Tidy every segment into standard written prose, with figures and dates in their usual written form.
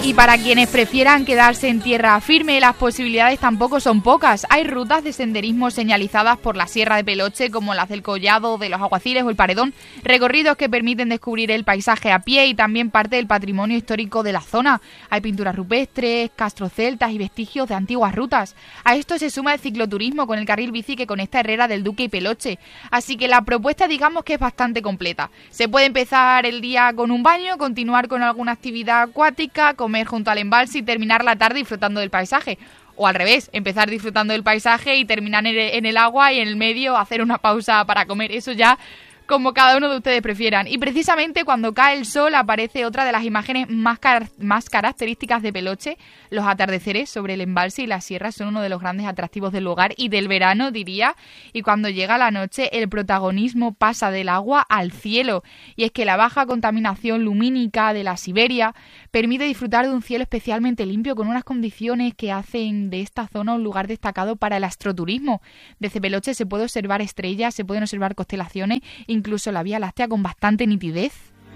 Y para quienes prefieran quedarse en tierra firme, las posibilidades tampoco son pocas. Hay rutas de senderismo señalizadas por la Sierra de Peloche, como las del Collado, de los Aguaciles o el Paredón, recorridos que permiten descubrir el paisaje a pie y también parte del patrimonio histórico de la zona. Hay pinturas rupestres, castros celtas y vestigios de antiguas rutas. A esto se suma el cicloturismo con el carril bici que conecta Herrera del Duque y Peloche. Así que la propuesta, digamos que es bastante completa. Se puede empezar el día con un baño, continuar con alguna actividad acuática, comer junto al embalse y terminar la tarde disfrutando del paisaje. O al revés, empezar disfrutando del paisaje y terminar en el agua y en el medio hacer una pausa para comer. Eso ya como cada uno de ustedes prefieran. Y precisamente cuando cae el sol aparece otra de las imágenes más características de Peloche. Los atardeceres sobre el embalse y la sierra son uno de los grandes atractivos del lugar y del verano, diría. Y cuando llega la noche, el protagonismo pasa del agua al cielo. Y es que la baja contaminación lumínica de la Siberia permite disfrutar de un cielo especialmente limpio con unas condiciones que hacen de esta zona un lugar destacado para el astroturismo. Desde Peloche se puede observar estrellas, se pueden observar constelaciones, incluso la Vía Láctea con bastante nitidez.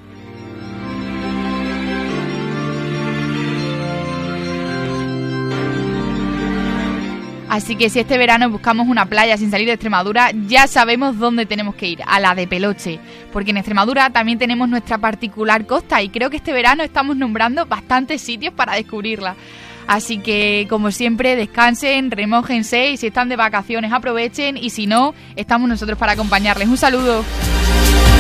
Así que si este verano buscamos una playa sin salir de Extremadura, ya sabemos dónde tenemos que ir, a la de Peloche. Porque en Extremadura también tenemos nuestra particular costa y creo que este verano estamos nombrando bastantes sitios para descubrirla. Así que, como siempre, descansen, remójense y si están de vacaciones aprovechen y si no, estamos nosotros para acompañarles. Un saludo.